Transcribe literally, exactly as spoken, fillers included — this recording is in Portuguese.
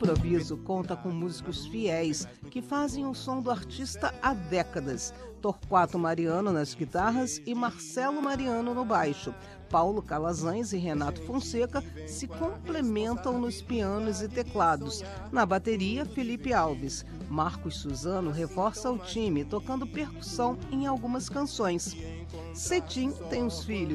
Improviso conta com músicos fiéis que fazem o som do artista há décadas. Torquato Mariano nas guitarras e Marcelo Mariano no baixo. Paulo Calazans e Renato Fonseca se complementam nos pianos e teclados. Na bateria, Felipe Alves. Marcos Suzano reforça o time, tocando percussão em algumas canções. Cetim tem os filhos